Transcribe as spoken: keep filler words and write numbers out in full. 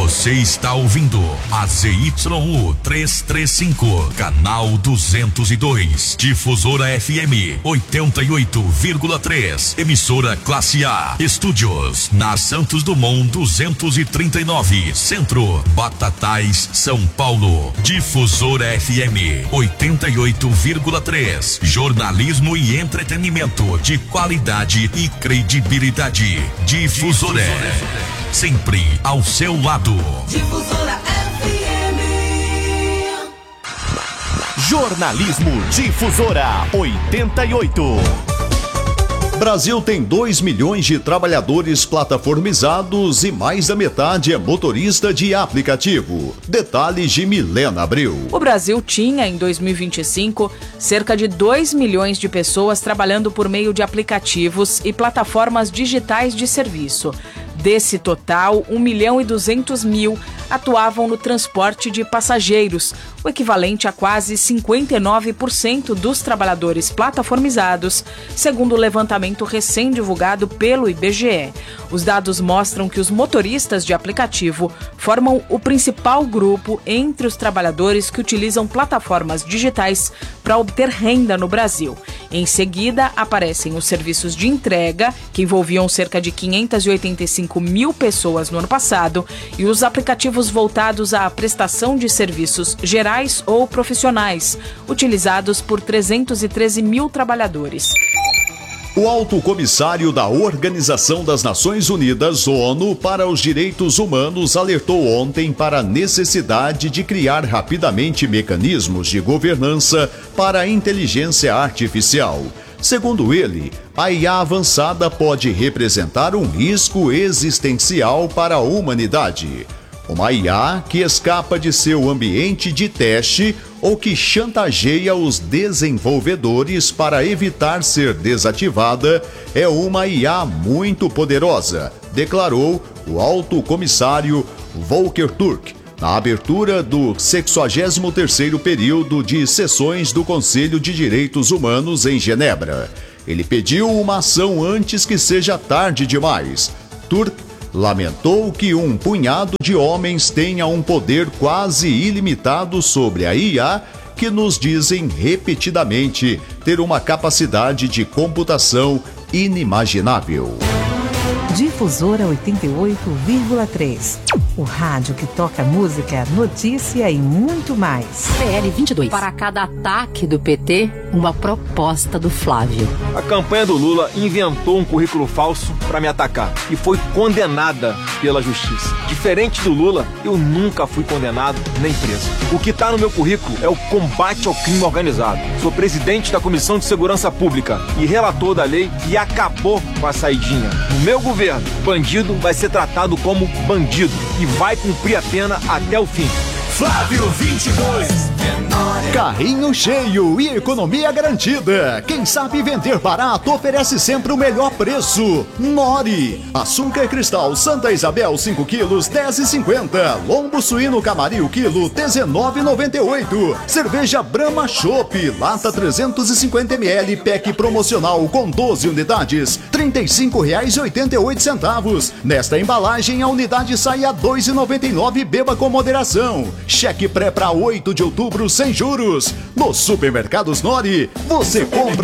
Você está ouvindo a Z Y U trezentos e trinta e cinco, canal duzentos e dois, Difusora F M oitenta e oito vírgula três, emissora classe A. Estúdios na Santos Dumont duzentos e trinta e nove, Centro, Batatais, São Paulo. Difusora F M oitenta e oito vírgula três, jornalismo e entretenimento de qualidade e credibilidade. Difusora, sempre ao seu lado. Difusora F M. Jornalismo Difusora oitenta e oito. Brasil tem dois milhões de trabalhadores plataformizados e mais da metade é motorista de aplicativo. Detalhes de Milena Abreu. O Brasil tinha, em dois mil e vinte e cinco, cerca de dois milhões de pessoas trabalhando por meio de aplicativos e plataformas digitais de serviço. Desse total, um milhão e duzentos mil atuavam no transporte de passageiros, o equivalente a quase cinquenta e nove por cento dos trabalhadores plataformizados, segundo o levantamento recém-divulgado pelo I B G E. Os dados mostram que os motoristas de aplicativo formam o principal grupo entre os trabalhadores que utilizam plataformas digitais para obter renda no Brasil. Em seguida, aparecem os serviços de entrega, que envolviam cerca de quinhentas e oitenta e cinco mil pessoas no ano passado, e os aplicativos voltados à prestação de serviços gerais ou profissionais, utilizados por trezentos e treze mil trabalhadores. O alto comissário da Organização das Nações Unidas, ONU, para os Direitos Humanos alertou ontem para a necessidade de criar rapidamente mecanismos de governança para a inteligência artificial. Segundo ele, a I A avançada pode representar um risco existencial para a humanidade. Uma I A que escapa de seu ambiente de teste ou que chantageia os desenvolvedores para evitar ser desativada é uma I A muito poderosa, declarou o alto comissário Volker Turk na abertura do sexagésimo terceiro período de sessões do Conselho de Direitos Humanos em Genebra. Ele pediu uma ação antes que seja tarde demais. Turk lamentou que um punhado de homens tenha um poder quase ilimitado sobre a I A, que nos dizem repetidamente ter uma capacidade de computação inimaginável. Difusora oitenta e oito vírgula três. O rádio que toca música, notícia e muito mais. P L vinte e dois. Para cada ataque do P T, uma proposta do Flávio. A campanha do Lula inventou um currículo falso para me atacar e foi condenada pela justiça. Diferente do Lula, eu nunca fui condenado nem preso. O que está no meu currículo é o combate ao crime organizado. Sou presidente da Comissão de Segurança Pública e relator da lei que acabou com a saidinha. No meu governo, bandido vai ser tratado como bandido e vai cumprir a pena até o fim. Flávio vinte e dois. Carrinho cheio e economia garantida. Quem sabe vender barato oferece sempre o melhor preço. Nori. Açúcar cristal Santa Isabel cinco quilos, dez e cinquenta. Lombo suíno Camaril quilo, dezenove e noventa e oito. Cerveja Brahma Chopp, lata trezentos e cinquenta mililitros, pack promocional com doze unidades, trinta e cinco reais e oitenta e oito centavos. Nesta embalagem a unidade sai a dois reais e noventa e nove centavos. Beba com moderação. Cheque pré para oito de outubro sem juros. Nos supermercados Nori, você compra